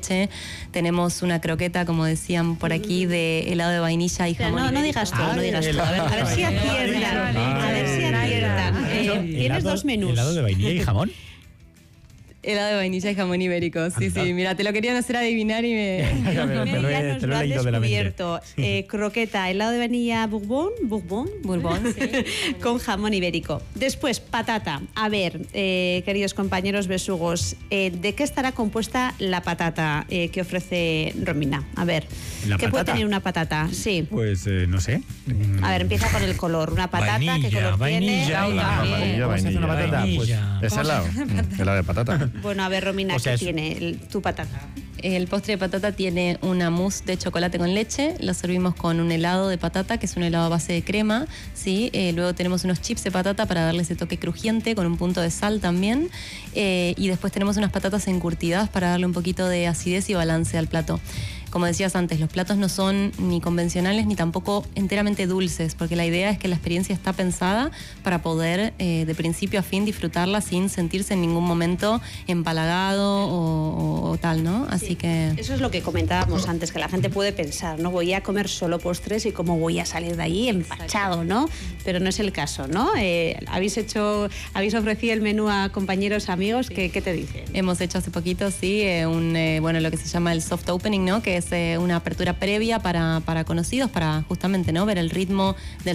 leche. Tenemos una croqueta, como decían por aquí, de helado de vainilla y jamón. No digas todo, no digas todo. A ver si aciertan. A ver si aciertan. Tienes dos menús. ¿Helado de vainilla y jamón? Helado de vainilla y jamón ibérico. Sí, sí. Mira, te lo querían hacer adivinar y me... Ya nos lo han descubierto. Croqueta, helado de vainilla Bourbon, sí. con jamón ibérico. Después, patata. A ver, queridos compañeros besugos, ¿de qué estará compuesta la patata que ofrece Romina? A ver, ¿qué puede tener una patata? Sí. Pues no sé. A ver, empieza con el color. Una patata, vainilla, ¿qué color vainilla, tiene? Vainilla. Una patata? Pues es helado. Helado de patata. Bueno, a ver, Romina, ¿qué tiene tu patata? El postre de patata tiene una mousse de chocolate con leche, lo servimos con un helado de patata, que es un helado a base de crema, ¿sí? Luego tenemos unos chips de patata para darle ese toque crujiente, con un punto de sal también, y después tenemos unas patatas encurtidadas para darle un poquito de acidez y balance al plato. Como decías antes, los platos no son ni convencionales ni tampoco enteramente dulces, porque la idea es que la experiencia está pensada para poder de principio a fin disfrutarla sin sentirse en ningún momento empalagado o tal, ¿no? Así que... Eso es lo que comentábamos antes, que la gente puede pensar, ¿no? Voy a comer solo postres y cómo voy a salir de ahí empachado, ¿no? Pero no es el caso, ¿no? Habéis ofrecido el menú a compañeros, amigos, ¿qué te dicen? Hemos hecho hace poquito, sí, lo que se llama el soft opening, ¿no? Que es una apertura previa para conocidos, para justamente, ¿no? Ver el ritmo del